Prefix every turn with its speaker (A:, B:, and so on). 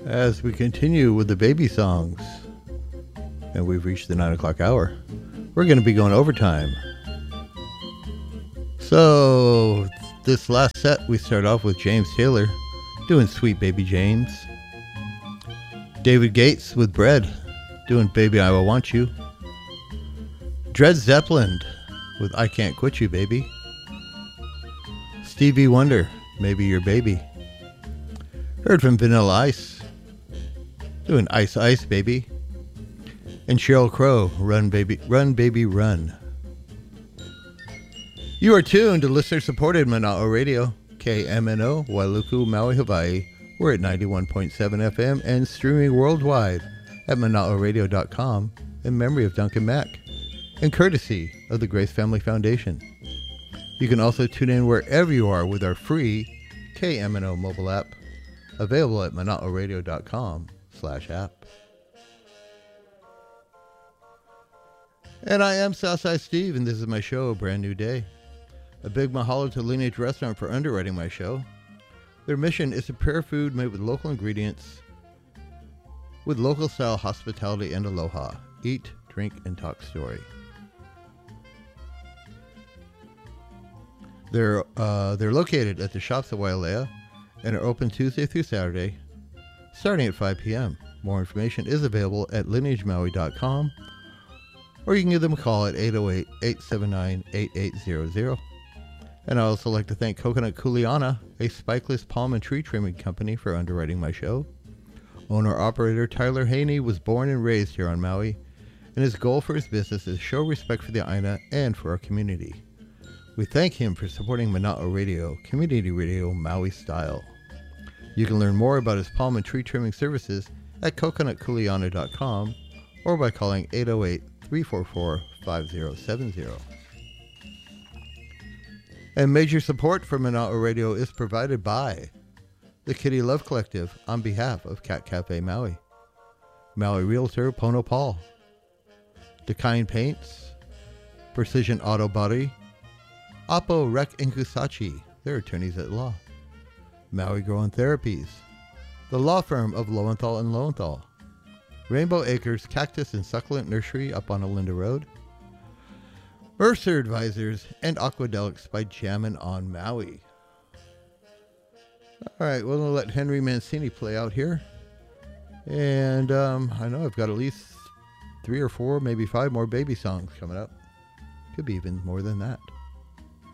A: as we continue with the baby songs, and we've reached the 9 o'clock hour. We're going to be going overtime. So this last set, we start off with James Taylor doing Sweet Baby James. David Gates with Bread doing Baby I Will Want You. Dred Zeppelin with I Can't Quit You Baby. Stevie Wonder, Maybe Your Baby. Heard from Vanilla Ice doing Ice Ice Baby. And Sheryl Crow, Run Baby Run. You are tuned to listener-supported Mana'o Radio, KMNO, Wailuku, Maui, Hawaii. We're at 91.7 FM and streaming worldwide at mana'oradio.com in memory of Duncan Mack and courtesy of the Grace Family Foundation. You can also tune in wherever you are with our free KMNO mobile app, available at mana'oradio.com/app. And I am Southside Steve, and this is my show, A Brand New Day. A big mahalo to Lineage Restaurant for underwriting my show. Their mission is to prepare food made with local ingredients, with local style hospitality and aloha. Eat, drink, and talk story. They're located at the Shops at Wailea and are open Tuesday through Saturday, starting at 5 p.m. More information is available at lineagemaui.com, or you can give them a call at 808-879-8800. And I'd also like to thank Coconut Kuleana, a spikeless palm and tree trimming company, for underwriting my show. Owner-operator Tyler Haney was born and raised here on Maui, and his goal for his business is to show respect for the Aina and for our community. We thank him for supporting Mana'o Radio, community radio Maui style. You can learn more about his palm and tree trimming services at coconutkuleana.com or by calling 808-344-5070. And major support for Mana'o Radio is provided by the Kitty Love Collective on behalf of Cat Cafe Maui, Maui Realtor Pono Paul, Dakine Paints, Precision Auto Body, Oppo Rec Inkusachi, their attorneys at law, Maui Growing Therapies, the law firm of Lowenthal and Lowenthal, Rainbow Acres Cactus and Succulent Nursery up on Olinda Road, Mercer Advisors, and Aquadelics by Jammin' on Maui. All right, we'll let Henry Mancini play out here. And I know I've got at least 3 or 4, maybe 5 more baby songs coming up. Could be even more than that.